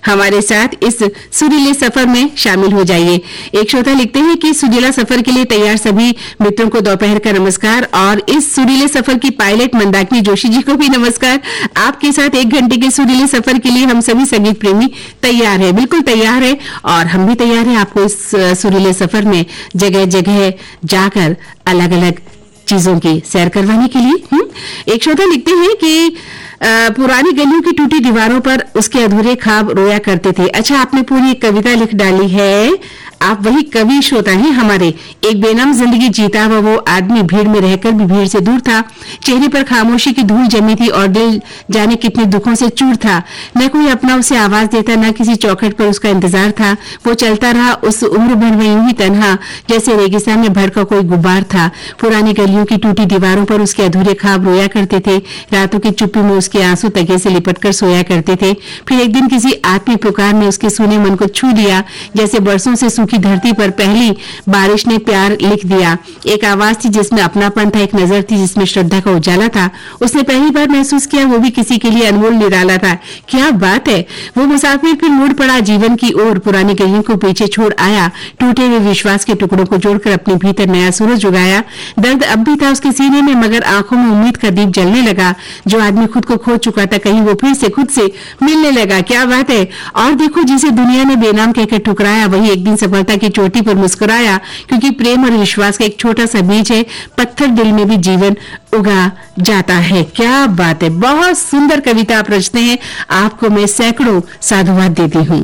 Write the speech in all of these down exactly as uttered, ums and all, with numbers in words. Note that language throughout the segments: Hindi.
हमारे साथ इस सुरीले सफर में शामिल हो जाइए। एक श्रोता लिखते हैं कि सुरीला सफर के लिए तैयार सभी मित्रों को दोपहर का नमस्कार और इस सुरीले सफर की पायलट मंदाकिनी जोशी जी को भी नमस्कार। आपके साथ एक घंटे के सुरीले सफर के लिए हम सभी संगीत प्रेमी तैयार हैं, बिल्कुल तैयार है और हम भी तैयार हैं आपको इस सुरीले सफर में जगह जगह जाकर अलग अलग चीजों की सैर करवाने के लिए। हुँ? एक श्रोता लिखते हैं कि आ, पुरानी गलियों की टूटी दीवारों पर उसके अधूरे ख्वाब रोया करते थे। अच्छा, आपने पूरी एक कविता लिख डाली है। आप वही कवि श्रोता हैं हमारे। एक बेनाम जिंदगी जीता हुआ वो आदमी भीड़ में रहकर भी भीड़ से दूर था। चेहरे पर खामोशी की धूल जमी थी और दिल जाने कितने दुखों से चूर था। न कोई अपना उसे आवाज देता, न किसी चौखट पर उसका इंतजार था। वो चलता रहा उस उम्र भर में यूं ही तन्हा, जैसे रेगिस्तान में भड़का कोई गुब्बार था। पुरानी गलियों की टूटी दीवारों पर उसके अधूरे ख्वाब रोया करते थे। रातों की चुप्पी में उसके आंसू तकिए से लिपट कर सोया करते थे। फिर एक दिन किसी आत्मी पुकार ने उसके सूने मन को छू लिया, जैसे बरसों से की धरती पर पहली बारिश ने प्यार लिख दिया। एक आवाज थी जिसमें अपनापन था, एक नजर थी जिसमें श्रद्धा का उजाला था। उसने पहली बार महसूस किया, वो भी किसी के लिए अनमोल निराला था। क्या बात है। वो मुसाफिर फिर मुड़ पड़ा जीवन की ओर, पुरानी गलियों को पीछे छोड़ आया, टूटे हुए विश्वास के टुकड़ों को जोड़कर अपने भीतर नया सूरज उगाया। दर्द अब भी था उसके सीने में, मगर आंखों में उम्मीद का दीप जलने लगा। जो आदमी खुद को खो चुका था, कहीं वो फिर से खुद से मिलने लगा। क्या बात है। और देखो, जिसे दुनिया ने बेनाम कहकर ठुकराया, वही एक दिन सफलता की चोटी पर मुस्कुराया, क्योंकि प्रेम और विश्वास का एक छोटा सा बीज है, पत्थर दिल में भी जीवन उगा जाता है। क्या बात है। बहुत सुंदर कविता आप रचते हैं। आपको मैं सैकड़ों साधुवाद देती हूँ।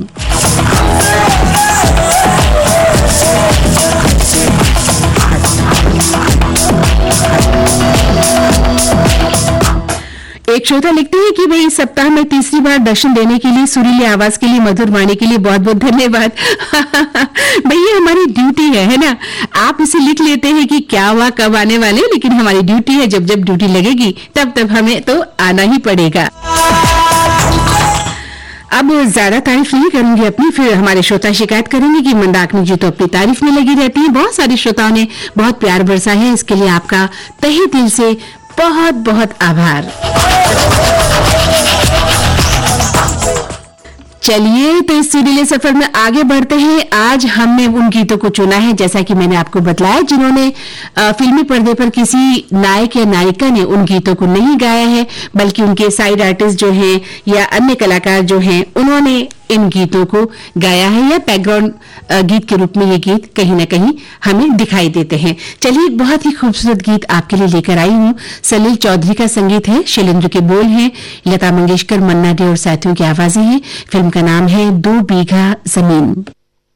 एक श्रोता लिखते हैं कि भाई इस सप्ताह में तीसरी बार दर्शन देने के लिए, सुरीली आवाज के लिए, मधुर वाणी के लिए बहुत बहुत धन्यवाद। भैया हमारी ड्यूटी है है ना। आप इसे लिख लेते हैं कि क्या हुआ, कब आने वाले, लेकिन हमारी ड्यूटी है, जब जब ड्यूटी लगेगी तब तब हमें तो आना ही पड़ेगा। अब ज्यादा तारीफ नहीं करूंगी अपनी, फिर हमारे श्रोता शिकायत करेंगे कि मंदाकिनी जी तो अपनी तारीफ में लगी रहती है। बहुत सारे श्रोताओं ने बहुत प्यार बरसा है, इसके लिए आपका तहे दिल से बहुत बहुत आभार। चलिए तो इस सुरीले सफर में आगे बढ़ते हैं। आज हमने उन गीतों को चुना है, जैसा कि मैंने आपको बताया, जिन्होंने फिल्मी पर्दे पर किसी नायक या नायिका ने उन गीतों को नहीं गाया है, बल्कि उनके साइड आर्टिस्ट जो हैं या अन्य कलाकार जो हैं, उन्होंने इन गीतों को गाया है, या बैकग्राउंड गीत के रूप में ये गीत कहीं न कहीं हमें दिखाई देते हैं। चलिए, एक बहुत ही खूबसूरत गीत आपके लिए लेकर आई हूँ। सलील चौधरी का संगीत है, शैलेंद्र के बोल हैं, लता मंगेशकर, मन्ना डे और साथियों की आवाजें हैं। फिल्म का नाम है दो बीघा जमीन।